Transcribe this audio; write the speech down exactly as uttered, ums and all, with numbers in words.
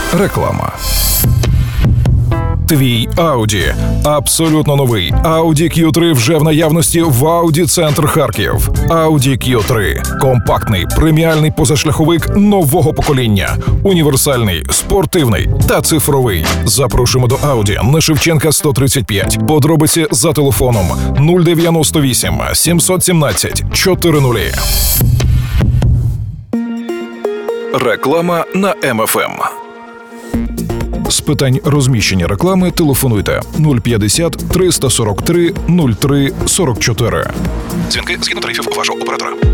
Реклама. Твій Audi. Абсолютно новий Audi кью три вже в наявності в Audi Центр Харків. Audi кью три – компактний, преміальний позашляховик нового покоління. Універсальний, спортивний та цифровий. Запрошуємо до Audi на Шевченка сто тридцять п'ять. Подробиці за телефоном нуль дев'яносто вісім сімсот сімнадцять чотирнадцять. Реклама на ем еф ем. З питань розміщення реклами телефонуйте нуль п'ятдесят триста сорок три нуль три сорок чотири. Дзвінки згідно тарифів вашого оператора.